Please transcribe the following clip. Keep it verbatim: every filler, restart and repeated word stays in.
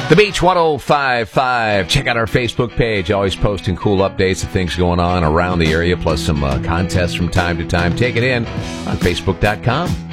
The Beach one oh five point five. Check out our Facebook page. Always posting cool updates of things going on around the area, plus some uh, contests from time to time. Take it in on Facebook dot com.